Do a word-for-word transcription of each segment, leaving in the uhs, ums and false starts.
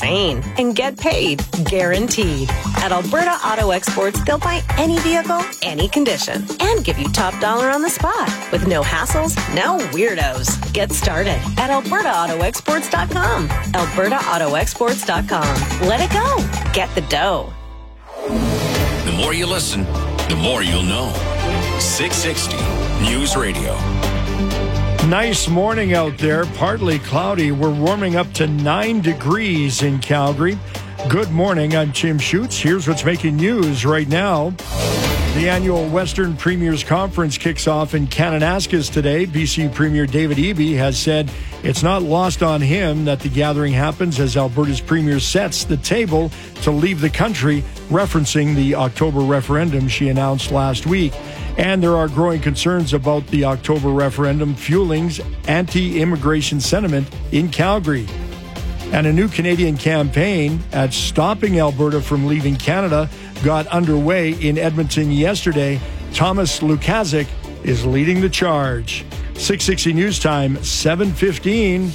insane and get paid guaranteed. At Alberta Auto Exports, they'll buy any vehicle, any condition, and give you top dollar on the spot with no hassles, no weirdos. Get started at alberta auto exports dot com. alberta auto exports dot com. Let it go. Get the dough. The more you listen, the more you'll know. six sixty News Radio. Nice morning out there. Partly cloudy. We're warming up to nine degrees in Calgary. Good morning. I'm Tim Schutz. Here's what's making news right now. The annual Western Premiers Conference kicks off in Kananaskis today. B C Premier David Eby has said it's not lost on him that the gathering happens as Alberta's Premier sets the table to leave the country, referencing the October referendum she announced last week. And there are growing concerns about the October referendum fueling anti-immigration sentiment in Calgary. And a new Canadian campaign at stopping Alberta from leaving Canada got underway in Edmonton yesterday. Thomas Lukaszuk is leading the charge. six sixty News Time, seven fifteen.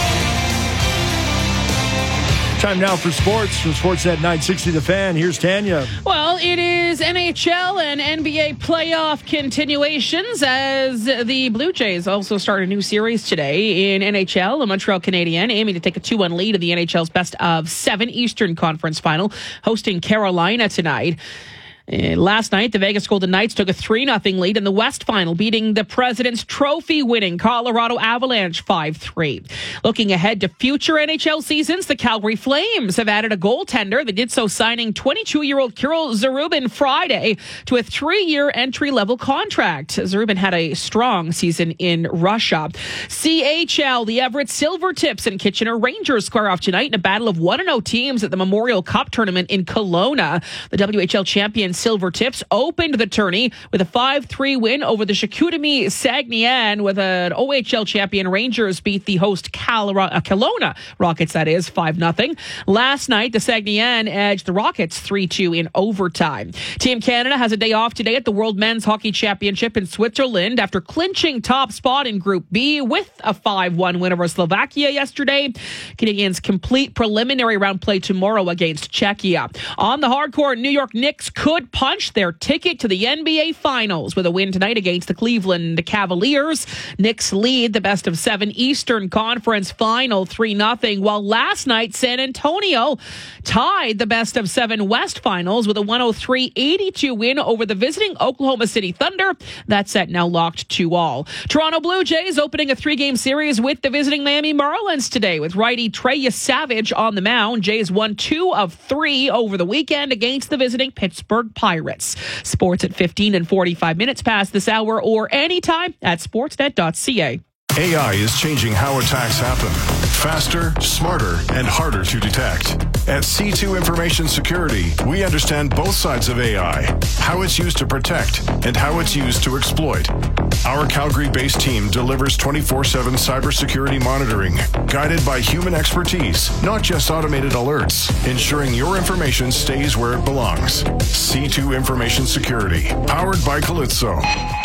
Time now for sports from Sportsnet nine sixty The Fan. Here's Tanya. Well, it is N H L and N B A playoff continuations as the Blue Jays also start a new series today. In N H L, the Montreal Canadiens aiming to take a two one lead in the N H L's best of seven Eastern Conference final, hosting Carolina tonight. Uh, last night, the Vegas Golden Knights took a three nothing lead in the West Final, beating the President's Trophy-winning Colorado Avalanche five three. Looking ahead to future N H L seasons, the Calgary Flames have added a goaltender. They did so signing twenty-two-year-old Kirill Zarubin Friday to a three-year entry-level contract. Zarubin had a strong season in Russia. C H L, the Everett Silvertips and Kitchener Rangers square off tonight in a battle of one and oh teams at the Memorial Cup tournament in Kelowna. The W H L champions Silvertips opened the tourney with a five three win over the Chicoutimi Saguenay, with an O H L champion Rangers beat the host Cal- uh, Kelowna Rockets, that is, five nothing. Last night, the Saguenay edged the Rockets three two in overtime. Team Canada has a day off today at the World Men's Hockey Championship in Switzerland after clinching top spot in Group B with a five one win over Slovakia yesterday. Canadians complete preliminary round play tomorrow against Czechia. On the hardcore, New York Knicks could punch their ticket to the N B A Finals with a win tonight against the Cleveland Cavaliers. Knicks lead the best of seven Eastern Conference Final three nothing, while last night San Antonio tied the best of seven West Finals with a one oh three eighty-two win over the visiting Oklahoma City Thunder. That set now locked two all. Toronto Blue Jays opening a three-game series with the visiting Miami Marlins today with righty Trey Savage on the mound. Jays won two of three over the weekend against the visiting Pittsburgh Pirates. Sports at fifteen and forty-five minutes past this hour or anytime at sportsnet dot c a. A I is changing how attacks happen. Faster, smarter, and harder to detect. At C two Information Security, we understand both sides of A I, how it's used to protect and how it's used to exploit. Our Calgary-based team delivers twenty-four seven cybersecurity monitoring, guided by human expertise, not just automated alerts, ensuring your information stays where it belongs. C two Information Security, powered by Calypso.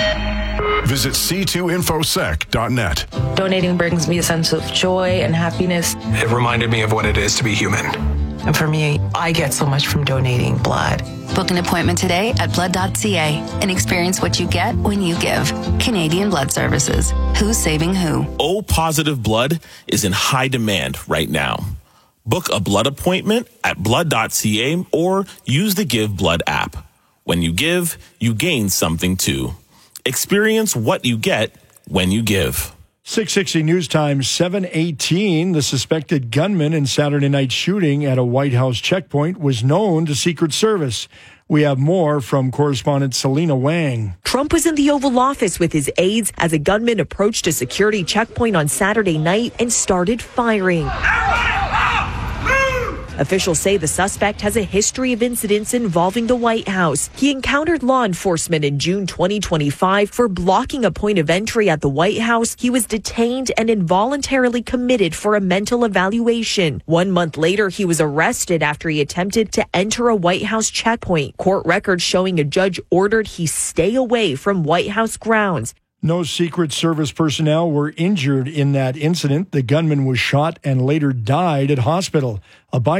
Visit c two infosec dot net. Donating brings me a sense of joy and happiness. It reminded me of what it is to be human. And for me, I get so much from donating blood. Book an appointment today at blood dot c a and experience what you get when you give. Canadian Blood Services. Who's saving who? O positive blood is in high demand right now. Book a blood appointment at blood dot c a or use the Give Blood app. When you give, you gain something too. Experience what you get when you give. six sixty News Time, seven eighteen. The suspected gunman in Saturday night's shooting at a White House checkpoint was known to Secret Service. We have more from correspondent Selena Wang. Trump was in the Oval Office with his aides as a gunman approached a security checkpoint on Saturday night and started firing. Officials say the suspect has a history of incidents involving the White House. He encountered law enforcement in June twenty twenty-five for blocking a point of entry at the White House. He was detained and involuntarily committed for a mental evaluation. One month later, he was arrested after he attempted to enter a White House checkpoint. Court records showing a judge ordered he stay away from White House grounds. No Secret Service personnel were injured in that incident. The gunman was shot and later died at hospital. A